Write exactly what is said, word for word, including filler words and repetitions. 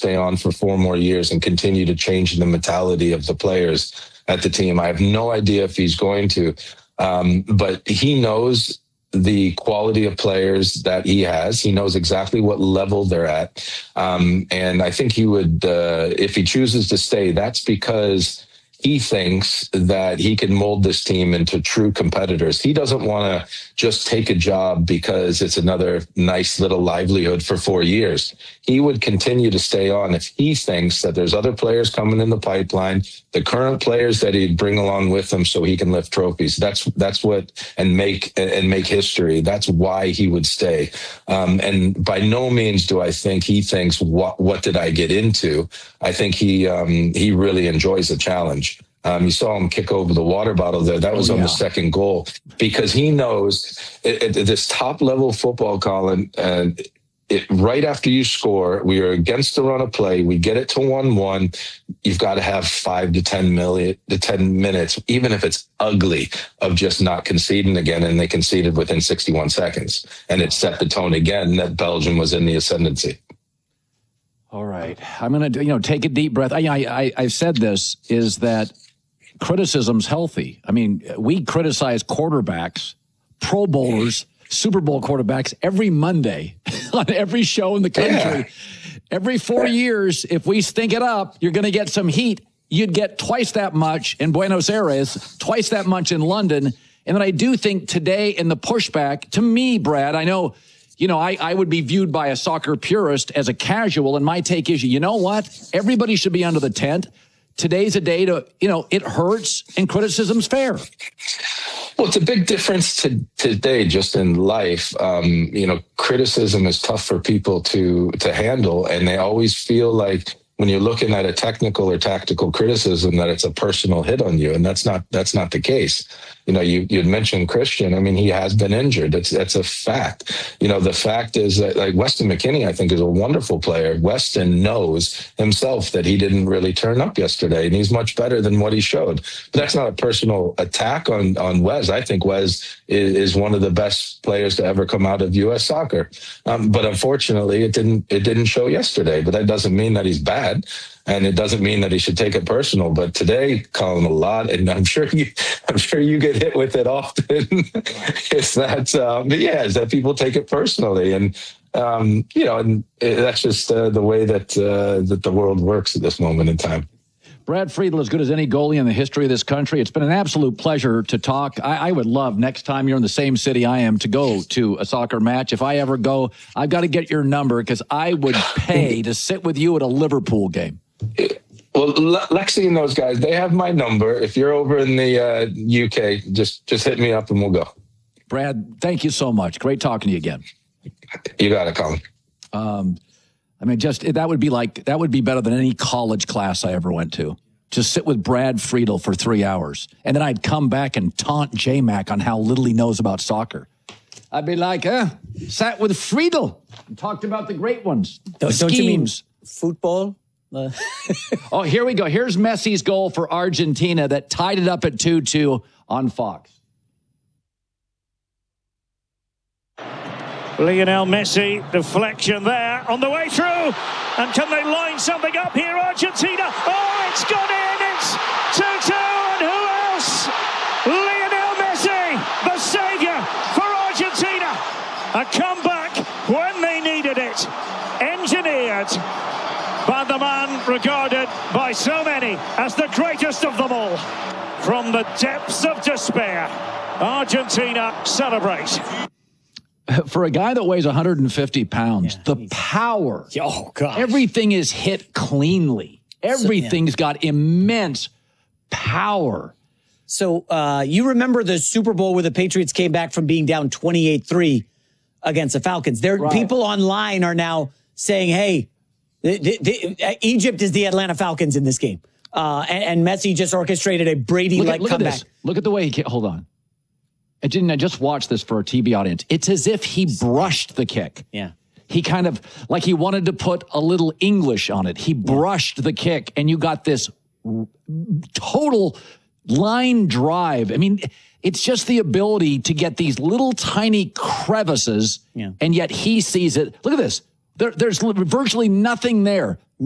stay on for four more years and continue to change the mentality of the players at the team. I have no idea if he's going to, um, but he knows the quality of players that he has. He knows exactly what level they're at. Um, and I think he would, uh, if he chooses to stay, that's because he thinks that he can mold this team into true competitors. He doesn't want to just take a job because it's another nice little livelihood for four years. He would continue to stay on if he thinks that there's other players coming in the pipeline, the current players that he'd bring along with him so he can lift trophies. That's that's what, and make and make history. That's why he would stay. Um, and by no means do I think he thinks, what, what did I get into? I think he um, he really enjoys the challenge. Um, you saw him kick over the water bottle there. That was oh, yeah. on the second goal, because he knows it, it, this top level football, Colin, and it, right after you score, we are against the run of play. We get it to one one. You've got to have five to ten million to ten minutes, even if it's ugly, of just not conceding again. And they conceded within sixty-one seconds, and it set the tone again that Belgium was in the ascendancy. All right, I'm going to, you know, take a deep breath. I, I, I said this is that criticism's healthy. I mean, we criticize quarterbacks, Pro Bowlers, Super Bowl quarterbacks every Monday on every show in the country. Yeah. Every four years, if we stink it up, you're going to get some heat. You'd get twice that much in Buenos Aires, twice that much in London. And then I do think today in the pushback, to me, Brad, I know, you know, I, I would be viewed by a soccer purist as a casual, and my take is, you know what? Everybody should be under the tent. Today's a day to, you know, it hurts and criticism's fair. Well, it's a big difference to today just in life. Um, you know, criticism is tough for people to to handle, and they always feel like when you're looking at a technical or tactical criticism that it's a personal hit on you, and that's not that's not the case. You know, you you'd mentioned Christian. I mean, he has been injured. That's that's a fact. You know, the fact is that, like, Weston McKennie, I think, is a wonderful player. Weston knows himself that he didn't really turn up yesterday, and he's much better than what he showed. But that's not a personal attack on on Wes. I think Wes is, is one of the best players to ever come out of U S soccer. Um, but unfortunately, it didn't it didn't show yesterday. But that doesn't mean that he's bad. And it doesn't mean that he should take it personal. But today, Colin, a lot, and I'm sure you, I'm sure you get hit with it often. Is that, um, yeah, is that people take it personally, and um, you know, and that's just uh, the way that uh, that the world works at this moment in time. Brad Friedel, as good as any goalie in the history of this country. It's been an absolute pleasure to talk. I, I would love next time you're in the same city I am to go to a soccer match. If I ever go, I've got to get your number, because I would pay to sit with you at a Liverpool game. Well, Lexi and those guys, they have my number. If you're over in the uh, U K, just just hit me up and we'll go. Brad, thank you so much. Great talking to you again. You got it, Colin. Um, I mean, just that would be like that would be better than any college class I ever went to. Just sit with Brad Friedel for three hours, and then I'd come back and taunt J-Mac on how little he knows about soccer. I'd be like, eh, sat with Friedel and talked about the great ones, the don't, don't you mean schemes. Football? Uh. Oh, here we go. Here's Messi's goal for Argentina that tied it up at two two on Fox. Lionel Messi, deflection there on the way through. And can they line something up here, Argentina? Oh, it's gone in. It's two two. And who else? Lionel Messi, the saviour for Argentina. A comeback when they needed it. Engineered by the man regarded by so many as the greatest of them all. From the depths of despair, Argentina celebrate. For a guy that weighs one hundred fifty pounds, yeah, the power, oh gosh, everything is hit cleanly. Everything's so, yeah. got immense power. So uh, you remember the Super Bowl where the Patriots came back from being down twenty-eight three against the Falcons? There, right. People online are now saying, hey, the, the, the, Egypt is the Atlanta Falcons in this game. Uh, and, and Messi just orchestrated a Brady-like look comeback. At this. Look at the way he, hold on. I didn't. I just watched this for a T V audience. It's as if he brushed the kick. Yeah. He kind of, like he wanted to put a little English on it. He brushed the kick, and you got this total line drive. I mean, it's just the ability to get these little tiny crevices, yeah. and yet he sees it. Look at this. There, there's virtually nothing there.